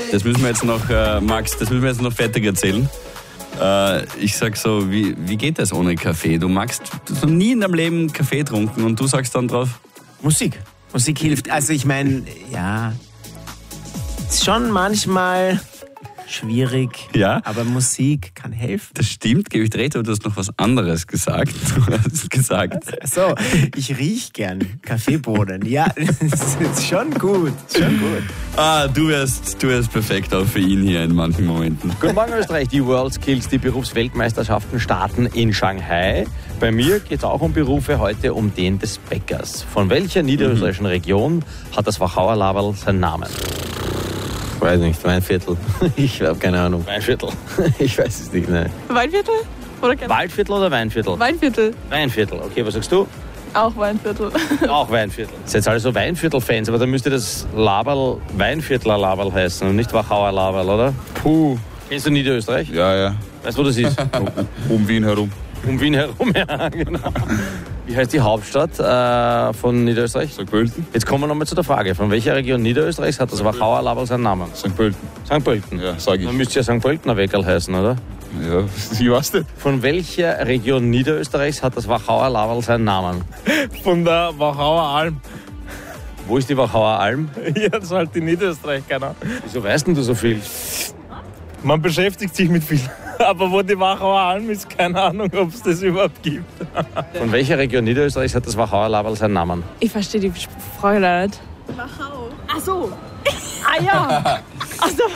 Das müssen wir jetzt noch, Max, das müssen wir jetzt noch fertig erzählen. Ich sag so, wie geht das ohne Kaffee? Du hast noch nie in deinem Leben Kaffee getrunken und du sagst dann drauf? Musik. Musik hilft. Also ich meine, ja, ist schon manchmal schwierig, Ja. aber Musik kann helfen. Das stimmt, gebe ich dir recht, aber du hast noch was anderes gesagt. Du hast gesagt, So, ich riech gern Kaffeebohnen. Ja, das ist schon gut. Schon gut. du wärst perfekt auch für ihn hier in manchen Momenten. Guten Morgen Österreich, die WorldSkills, die Berufsweltmeisterschaften starten in Shanghai. Bei mir geht es auch um Berufe, heute um den des Bäckers. Von welcher niederösterreichischen Region hat das Wachauer Laberl seinen Namen? Weiß nicht, Weinviertel. Ich habe keine Ahnung. Weinviertel. Ich weiß es nicht, nein. Weinviertel? Oder Waldviertel oder Weinviertel? Weinviertel. Weinviertel, okay, was sagst du? Auch Weinviertel. Auch Weinviertel. Seid ihr alle so Weinviertel-Fans, aber dann müsste das Laberl Weinviertler Laberl heißen und nicht Wachauer Laberl, oder? Puh. Kennst du Niederösterreich? Ja. Weißt du, wo das ist? Um Wien herum. Um Wien herum, ja, genau. Wie heißt die Hauptstadt von Niederösterreich? St. Pölten. Jetzt kommen wir nochmal zu der Frage. Von welcher Region Niederösterreichs hat das Wachauer Laberl seinen Namen? St. Pölten. St. Pölten. Ja, sag ich. Dann müsste ja St. Pöltener Weckerl heißen, oder? Ja, ich weiß nicht. Von welcher Region Niederösterreichs hat das Wachauer Laberl seinen Namen? Von der Wachauer Alm. Wo ist die Wachauer Alm? Ja, das ist halt in Niederösterreich, keiner. Wieso weißt denn du so viel? Man beschäftigt sich mit viel. Aber wo die Wachauer Alm ist, keine Ahnung, ob es das überhaupt gibt. Von welcher Region Niederösterreichs hat das Wachauer Laberl seinen Namen? Ich verstehe die Frage leider nicht. Wachau. Ach so. Ah ja. Ach so.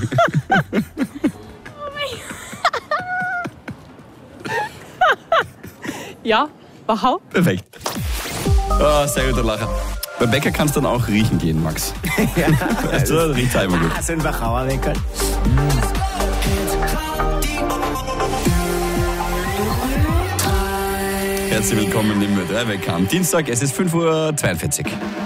Ja, Wachau. Perfekt. Oh, sehr guter Lacher. Beim Bäcker kannst du dann auch riechen gehen, Max. Ja, Weißt du, das riecht einmal gut. so ein Wachauer Weckerl. Herzlich willkommen im Ö3 Wecker am Dienstag. Es ist 5:42 Uhr.